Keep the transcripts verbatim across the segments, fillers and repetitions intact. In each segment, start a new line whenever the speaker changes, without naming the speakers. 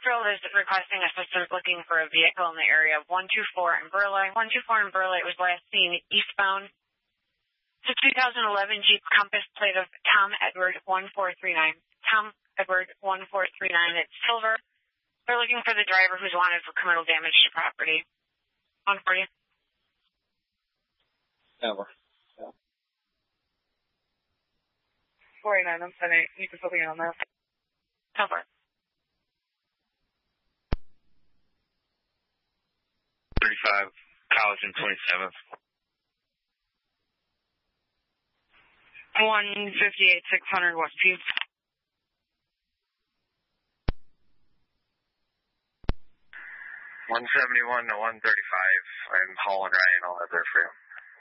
Springfield is requesting assistance looking for a vehicle in the area of one two four in Burleigh. one two four in Burleigh was last seen eastbound. It's a two thousand eleven Jeep Compass plate of Tom Edward one four three nine. Tom Edward one four three nine. It's silver. They're looking for the driver who's wanted for criminal damage to property. On for you.
Over. Yeah.
four eight nine, I'm sending. You can put me on that.
Over.
thirty-five, College and twenty-seventh.
one fifty-eight, six hundred West Pew.
one seventy-one to one thirty-five. I'm Hall and Ryan. I'll have there for you.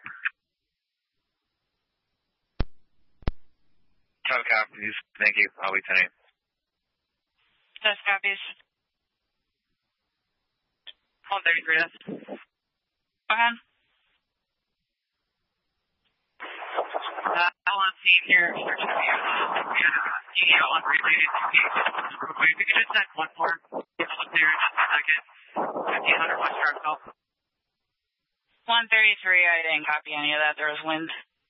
Have copies. Thank you. I'll be ten.
Test copies.
one thirty-three, yes.
Go ahead.
Uh, I want to see if you're searching for your D L unrelated to real quick. If you could just send one more. It's up there in just a second. fifteen hundred West Drexel.
one thirty-three, I didn't copy any of that. There was wind.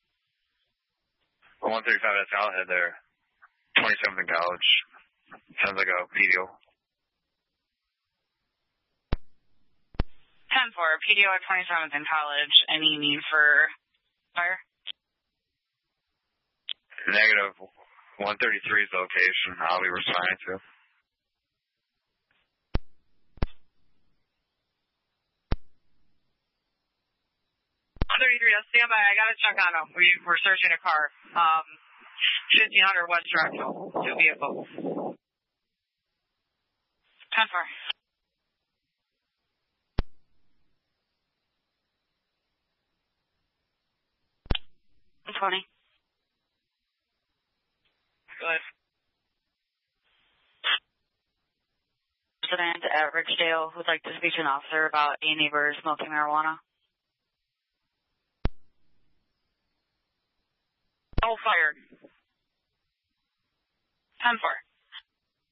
one thirty-five, that's Outhead there. twenty-seventh in College. Sounds like a video.
ten four, P D O at twenty-seventh in College. Any need for fire?
Negative. one thirty-three's location. I'll be responding to.
one thirty-three, yes, stand by. I got to check on them. We, we're searching a car. Um, fifteen hundred West Drexel. Two vehicles.
ten four. twenty.
Good.
Resident at Ridgedale would like to speak to an officer about a neighbor smoking marijuana.
All fired.
ten four.